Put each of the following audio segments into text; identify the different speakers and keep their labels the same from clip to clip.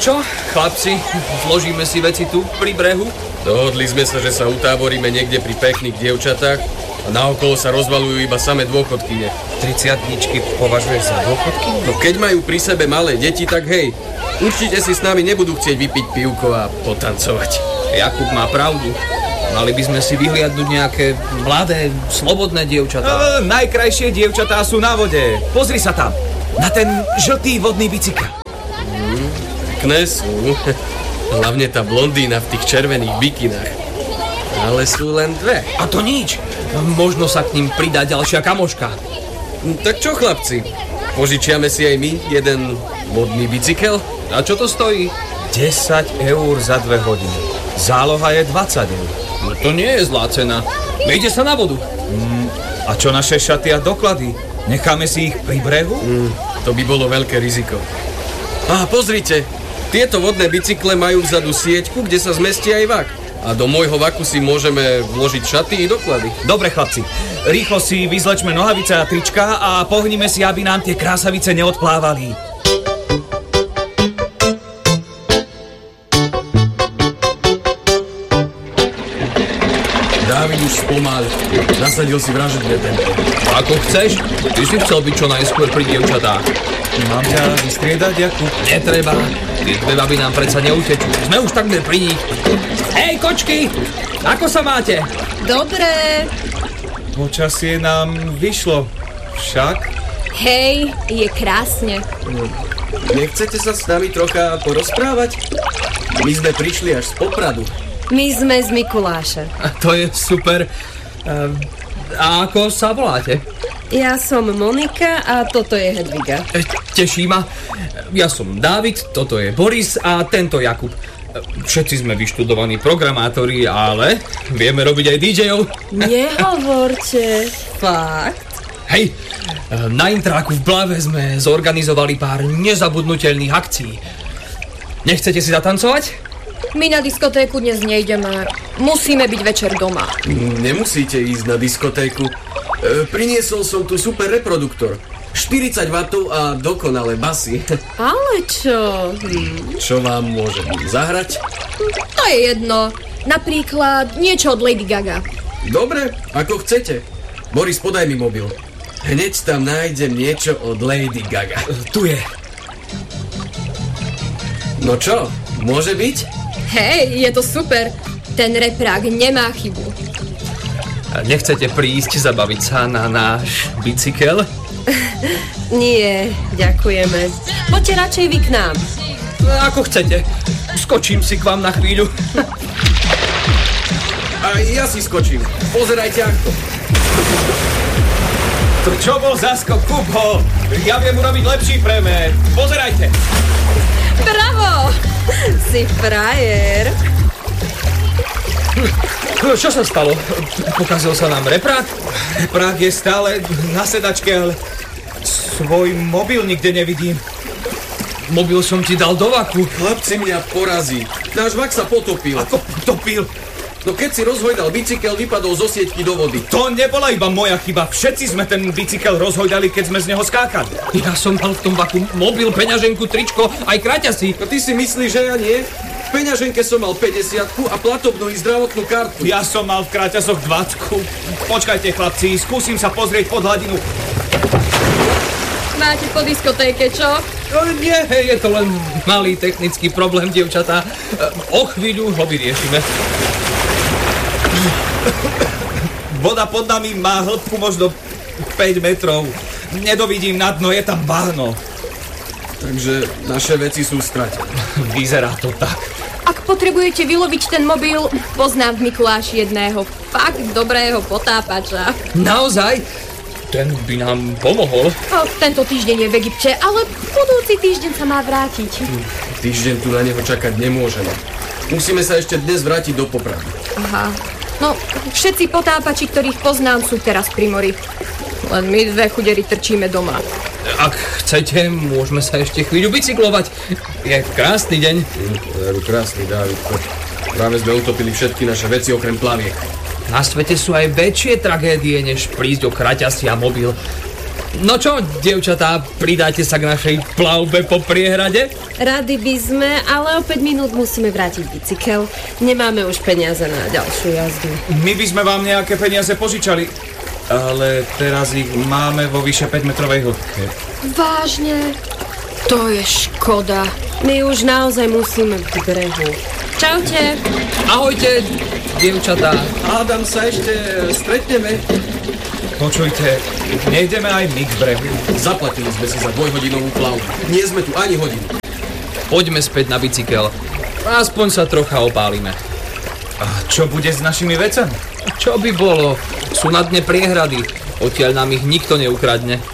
Speaker 1: čo, chlapci, zložíme si veci tu pri brehu?
Speaker 2: Dohodli sme sa, že sa utáboríme niekde pri pekných dievčatách a naokolo sa rozvalujú iba samé dôchodkyne.
Speaker 1: 30-tničky považuješ za dôchodky?
Speaker 2: No keď majú pri sebe malé deti, tak hej, určite si s nami nebudú chcieť vypiť pivko a potancovať.
Speaker 1: Jakub má pravdu. Mali by sme si vyhliadnúť nejaké mladé, slobodné dievčatá.
Speaker 3: Najkrajšie dievčatá sú na vode. Pozri sa tam, na ten žltý vodný bicykel.
Speaker 2: Pekné sú. Hlavne tá blondína v tých červených bikinách. Ale sú len dve.
Speaker 1: A to nič. Možno sa k ním pridá ďalšia kamoška.
Speaker 2: Tak čo, chlapci? Požičiame si aj my jeden modný bicykel?
Speaker 1: A čo to stojí?
Speaker 3: 10 eur za 2 hodiny. Záloha je 20 eur.
Speaker 1: No to nie je zlá cena. Vejde sa na vodu.
Speaker 3: A čo naše šaty a doklady? Necháme si ich pri brehu?
Speaker 2: To by bolo veľké riziko. Á, pozrite, tieto vodné bicykle majú vzadu sieťku, kde sa zmestí aj vak. A do môjho vaku si môžeme vložiť šaty i doklady.
Speaker 3: Dobre, chlapci, rýchlo si vyzlečme nohavice a trička a pohnime si, aby nám tie krásavice neodplávali.
Speaker 2: Dávid už spomal. Nasadil si vražedné tempo.
Speaker 1: Ako chceš, ty si chcel byť čo najskôr pri dievčatách.
Speaker 3: Mám ťa vystriedať, Jakub?
Speaker 1: Netreba. Tie dve baby nám predsa neutečú. Sme už takmer pri nich. Hej, kočky! Ako sa máte?
Speaker 4: Dobre.
Speaker 3: Počasie nám vyšlo. Však?
Speaker 4: Hej, je krásne.
Speaker 2: Nechcete sa s nami trocha porozprávať? My sme prišli až z Popradu.
Speaker 4: My sme z Mikuláša.
Speaker 1: To je super. A ako sa voláte?
Speaker 4: Ja som Monika a toto je Hedviga.
Speaker 1: Teší ma. Ja som Dávid, toto je Boris a tento Jakub. Všetci sme vyštudovaní programátori, ale vieme robiť aj DJov.
Speaker 4: Nehovorte. Fakt?
Speaker 1: Hej, na Intráku v Blave sme zorganizovali pár nezabudnutelných akcií. Nechcete si zatancovať?
Speaker 4: My na diskotéku dnes nejdeme. Musíme byť večer doma.
Speaker 2: Nemusíte ísť na diskotéku. Priniesol som tu super reproduktor. 40 W a dokonalé basy.
Speaker 4: Ale čo?
Speaker 2: Čo vám môžem zahrať?
Speaker 4: To je jedno. Napríklad niečo od Lady Gaga.
Speaker 2: Dobre, ako chcete. Boris, podaj mi mobil. Hneď tam nájdem niečo od Lady Gaga.
Speaker 3: Tu je.
Speaker 2: No čo, môže byť?
Speaker 4: Hej, je to super. Ten reprák nemá chybu.
Speaker 1: Nechcete prísť zabaviť sa na náš bicykel?
Speaker 4: Nie, ďakujeme. Poďte radšej vy k nám.
Speaker 1: Ako chcete. Skočím si k vám na chvíľu.
Speaker 2: A ja si skočím. Pozerajte ako.
Speaker 3: To čo bol za skok, Kubo? Ja viem urobiť lepší premer. Pozerajte.
Speaker 4: Bravo! Si frajer.
Speaker 1: Čo sa stalo? Pokazil sa nám reprák?
Speaker 3: Reprák je stále na sedačke, ale svoj mobil nikde nevidím.
Speaker 1: Mobil som ti dal do vaku.
Speaker 2: Chlapci, mňa porazí. Náš vak sa potopil.
Speaker 3: Ako potopil?
Speaker 2: No keď si rozhojdal bicykel, vypadol zo sieťky do vody.
Speaker 3: To nebola iba moja chyba. Všetci sme ten bicykel rozhojdali, keď sme z neho skákali.
Speaker 1: Ja som mal v tom vaku mobil, peňaženku, tričko, aj kraťasy.
Speaker 2: No ty si myslíš, že ja nie? V peňaženke som mal 50 a platobnú i zdravotnú kartu.
Speaker 3: Ja som mal v kraťasoch 20. Počkajte, chlapci, skúsim sa pozrieť pod hladinu.
Speaker 4: Máte po diskotéke, čo?
Speaker 1: No, nie, je to len malý technický problém, dievčatá. O chvíľu ho vyriešime.
Speaker 3: Voda pod nami má hĺbku možno 5 metrov. Nedovidím na dno, je tam bahno.
Speaker 2: Takže naše veci sú stratené.
Speaker 3: Vyzerá to tak.
Speaker 4: Ak potrebujete vyloviť ten mobil, poznám v Mikuláši jedného fakt dobrého potápača.
Speaker 1: Naozaj? Ten by nám pomohol.
Speaker 4: Tento týždeň je v Egypte, ale budúci týždeň sa má vrátiť.
Speaker 2: Týždeň tu na neho čakať nemôžeme. Musíme sa ešte dnes vrátiť do Popradu.
Speaker 4: Aha. No, všetci potápači, ktorých poznám, sú teraz pri mori. Len my dve chuderi trčíme doma.
Speaker 1: Ak chcete, môžeme sa ešte chvíľu bicyklovať. Je krásny deň.
Speaker 2: Krásny, Dávidko. Práve sme utopili všetky naše veci okrem plaviek.
Speaker 1: Na svete sú aj väčšie tragédie, než prísť o kraťasy a mobil. No čo, dievčatá, pridáte sa k našej plavbe po priehrade?
Speaker 5: Rady by sme, ale o 5 minút musíme vrátiť bicykel. Nemáme už peniaze na ďalšiu jazdu.
Speaker 3: My by sme vám nejaké peniaze požičali, ale teraz ich máme vo vyše 5-metrovej hĺbke.
Speaker 4: Vážne? To je škoda.
Speaker 5: My už naozaj musíme k brehu. Čaute.
Speaker 1: Ahojte, dievčatá.
Speaker 2: Hádam sa ešte stretneme.
Speaker 3: Počujte, nejdeme aj my k brehu.
Speaker 2: Zaplatili sme si za dvojhodinovú plavbu. Nie sme tu ani hodinu.
Speaker 1: Poďme späť na bicykel. Aspoň sa trocha opálime.
Speaker 3: A čo bude s našimi vecami?
Speaker 1: Čo by bolo? Sú na dne priehrady. Odtiaľ nám ich nikto neukradne.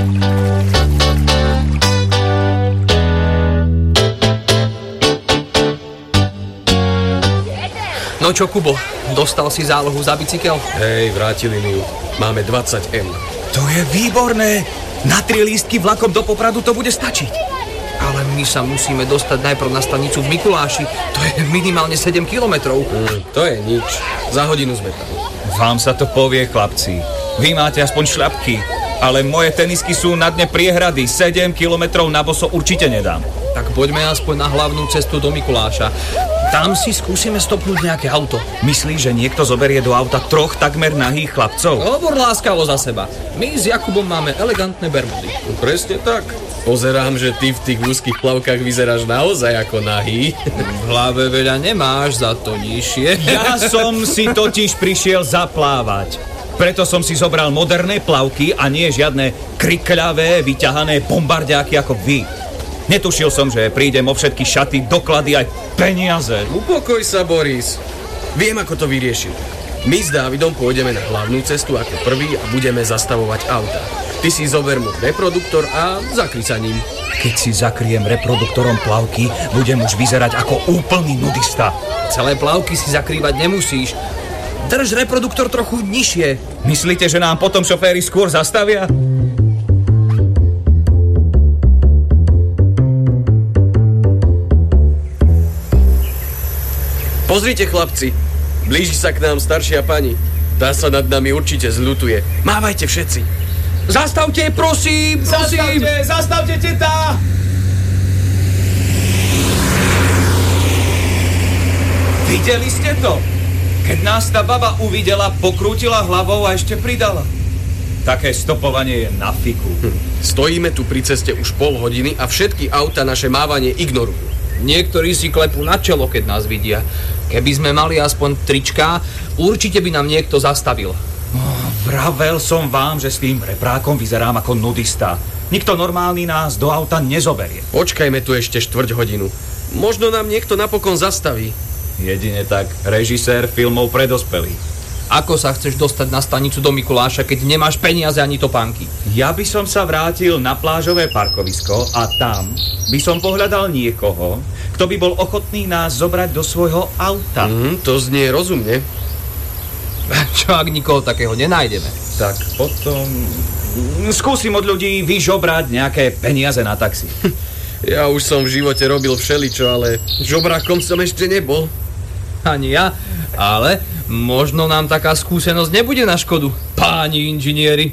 Speaker 1: No čo, Kubo, dostal si zálohu za bicykel?
Speaker 2: Hej, vrátili mi ju. Máme 20 eur.
Speaker 3: To je výborné. Na 3 lístky vlakom do Popradu to bude stačiť.
Speaker 1: Ale my sa musíme dostať najprv na stanicu v Mikuláši. To je minimálne 7 kilometrov.
Speaker 2: To je nič. Za hodinu sme tam.
Speaker 3: Vám sa to povie, chlapci. Vy máte aspoň šľapky, ale moje tenisky sú na dne priehrady. 7 kilometrov na boso určite nedám.
Speaker 1: Tak poďme aspoň na hlavnú cestu do Mikuláša. Tam si skúsime stopnúť nejaké auto.
Speaker 3: Myslíš, že niekto zoberie do auta 3 takmer nahých chlapcov?
Speaker 1: Hovor láskavo za seba. My s Jakubom máme elegantné bermudy.
Speaker 2: Presne tak. Pozerám, že ty v tých úzkých plavkách vyzeráš naozaj ako nahý.
Speaker 1: V hlave veľa nemáš, za to nižšie.
Speaker 3: Ja som si totiž prišiel zaplávať. Preto som si zobral moderné plavky a nie žiadne krikľavé, vyťahané bombardiáky ako vy. Netušil som, že prídem o všetky šaty, doklady aj peniaze.
Speaker 2: Upokoj sa, Boris. Viem, ako to vyriešil. My s Dávidom pôjdeme na hlavnú cestu ako prvý a budeme zastavovať auta. Ty si zober mu reproduktor a zakry sa ním.
Speaker 3: Keď si zakriem reproduktorom plavky, budem už vyzerať ako úplný nudista.
Speaker 1: Celé plavky si zakrývať nemusíš. Drž reproduktor trochu nižšie.
Speaker 3: Myslíte, že nám potom šoféry skôr zastavia?
Speaker 2: Pozrite, chlapci, blíži sa k nám staršia pani. Tá sa nad nami určite zľutuje. Mávajte všetci.
Speaker 1: Zastavte, prosím, prosím.
Speaker 3: Zastavte, teta! Videli ste to? Keď nás tá baba uvidela, pokrútila hlavou a ešte pridala. Také stopovanie je na fiku.
Speaker 2: Stojíme tu pri ceste už pol hodiny a všetky auta naše mávanie ignorujú.
Speaker 1: Niektorí si klepú na čelo, keď nás vidia. Keby sme mali aspoň trička, určite by nám niekto zastavil.
Speaker 3: Vravel som vám, že s tým reprákom vyzerám ako nudista. Nikto normálny nás do auta nezoberie.
Speaker 2: Počkajme tu ešte 4 hodinu. Možno nám niekto napokon zastaví.
Speaker 3: Jedine tak režisér filmov pre dospelých.
Speaker 1: Ako sa chceš dostať na stanicu do Mikuláša, keď nemáš peniaze ani topánky?
Speaker 3: Ja by som sa vrátil na plážové parkovisko a tam by som pohľadal niekoho, kto by bol ochotný nás zobrať do svojho auta.
Speaker 2: To znie rozumne.
Speaker 1: Čo ak nikoho takého nenájdeme?
Speaker 3: Tak potom skúsim od ľudí vyžobrať nejaké peniaze na taxi.
Speaker 2: Ja už som v živote robil všeličo, ale žobrákom som ešte nebol.
Speaker 1: Ani ja, ale možno nám taká skúsenosť nebude na škodu, páni inžinieri.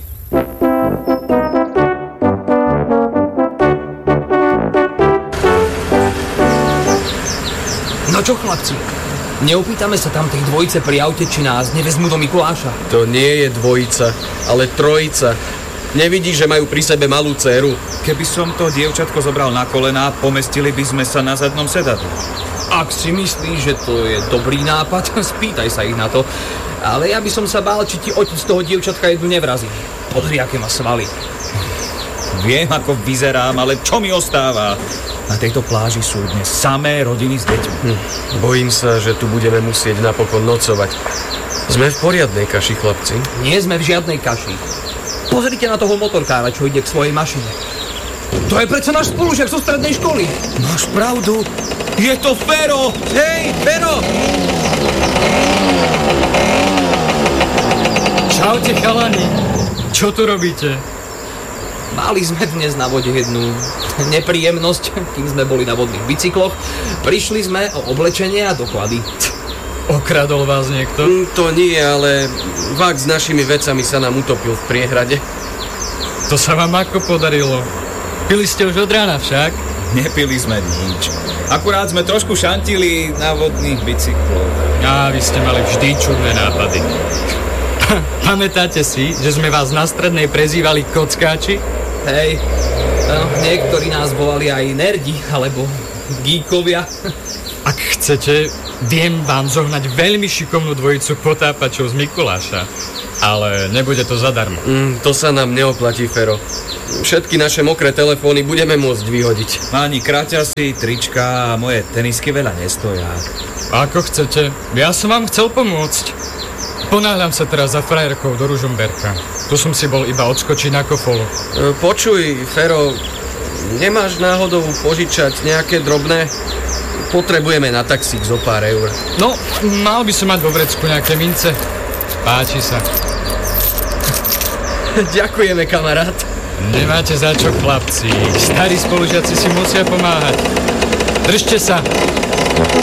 Speaker 1: No čo, chlapci? Neopýtame sa tam tej dvojice pri aute, či nás nevezmú do Mikuláša?
Speaker 2: To nie je dvojica, ale trojica. Nevidíš, že majú pri sebe malú dceru?
Speaker 3: Keby som to dievčatko zobral na kolená, pomestili by sme sa na zadnom sedadle.
Speaker 1: Ak si myslíš, že to je dobrý nápad, spýtaj sa ich na to. Ale ja by som sa bál, či ti otec toho dievčatka jednu nevrazí. Pozri, aké má svaly.
Speaker 3: Viem, ako vyzerám, ale čo mi ostáva? Na tejto pláži sú dnes samé rodiny s deťmi.
Speaker 2: Bojím sa, že tu budeme musieť napokon nocovať. Sme v poriadnej kaši, chlapci.
Speaker 1: Nie sme v žiadnej kaši. Pozrite na toho motorkára, čo ide k svojej mašine. To je predsa náš spolužiak zo strednej školy.
Speaker 3: Máš pravdu. Je to Fero!
Speaker 2: Hej, Fero!
Speaker 6: Čaute, chalani. Čo tu robíte?
Speaker 1: Mali sme dnes na vode jednu nepríjemnosť, kým sme boli na vodných bicykloch. Prišli sme o oblečenie a doklady.
Speaker 6: Okradol vás niekto?
Speaker 2: To nie, ale vák s našimi vecami sa nám utopil v priehrade.
Speaker 6: To sa vám ako podarilo? Pili ste už od rána však?
Speaker 3: Nepili sme nič. Akurát sme trošku šantili na vodných bicykloch.
Speaker 6: Á, vy ste mali vždy čudné nápady. Pamätáte si, že sme vás na strednej prezývali kockáči?
Speaker 1: Hej, niektorí nás volali aj nerdi, alebo geekovia.
Speaker 6: Ak chcete, viem vám zohnať veľmi šikovnú dvojicu potápačov z Mikuláša. Ale nebude to zadarmo.
Speaker 2: To sa nám neoplatí, Fero. Všetky naše mokré telefóny budeme môcť vyhodiť.
Speaker 3: Ani kraťasy, trička a moje tenisky veľa nestoja.
Speaker 6: Ako chcete, ja som vám chcel pomôcť. Ponáhľam sa teraz za frajerkou do Ružomberka. Tu som si bol iba odskočiť na kofolu.
Speaker 2: Počuj, Fero, nemáš náhodou požičať nejaké drobné? Potrebujeme na taxík zo pár eur.
Speaker 6: No, mal by som mať vo vrecku nejaké mince. Páči sa.
Speaker 2: Ďakujeme, kamarát.
Speaker 6: Nemáte za čo, chlapci. Starí spolužiaci si musia pomáhať. Držte sa.